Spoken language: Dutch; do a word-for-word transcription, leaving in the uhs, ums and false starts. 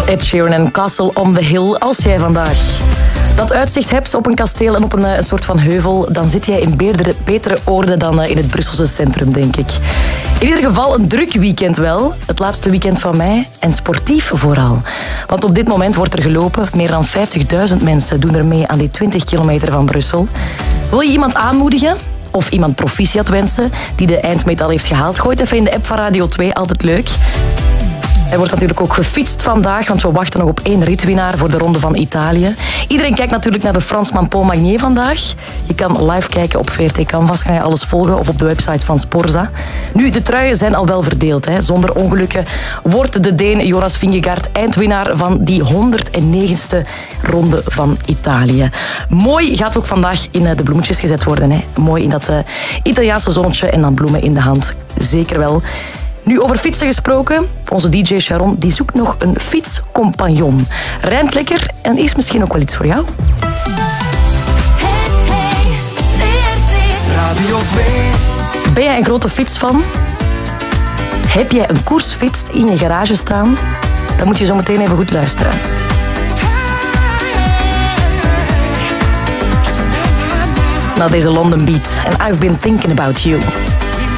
Ed Sheeran en Castle on the Hill. Als jij vandaag dat uitzicht hebt op een kasteel en op een, een soort van heuvel, dan zit jij in betere, betere orde dan in het Brusselse centrum, denk ik. In ieder geval een druk weekend wel. Het laatste weekend van mei. En sportief vooral. Want op dit moment wordt er gelopen. Meer dan vijftigduizend mensen doen er mee aan die twintig kilometer van Brussel. Wil je iemand aanmoedigen? Of iemand proficiat wensen die de eindmeet al heeft gehaald? Gooi het even in de app van Radio twee. Altijd leuk. Er wordt natuurlijk ook gefietst vandaag, want we wachten nog op één ritwinnaar voor de Ronde van Italië. Iedereen kijkt natuurlijk naar de Fransman Paul Magnier vandaag. Je kan live kijken op V R T Canvas, kan je alles volgen, of op de website van Sporza. Nu, de truien zijn al wel verdeeld. Hè. Zonder ongelukken wordt de Deen Jonas Vingegaard eindwinnaar van die honderdnegenste Ronde van Italië. Mooi gaat ook vandaag in de bloemetjes gezet worden. Hè. Mooi in dat uh, Italiaanse zonnetje en dan bloemen in de hand. Zeker wel. Nu, over fietsen gesproken. Onze D J Sharon die zoekt nog een fietscompagnon. Rijmt lekker en is misschien ook wel iets voor jou. Hey, hey, V R T Radio twee. Ben jij een grote fietsfan? Heb jij een koersfiets in je garage staan? Dan moet je zo meteen even goed luisteren. Nou, deze London Beat. And I've been thinking about you.